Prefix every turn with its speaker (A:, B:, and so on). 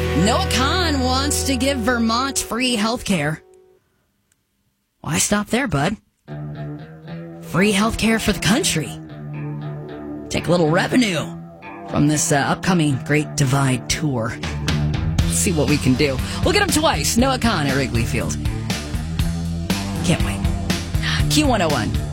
A: Noah Kahn wants to give Vermont free health care. Why stop there, bud? Free health care for the country. Take a little revenue from this upcoming Great Divide Tour. Let's see what we can do. We'll get him twice. Noah Kahn at Wrigley Field. Can't wait. Q101.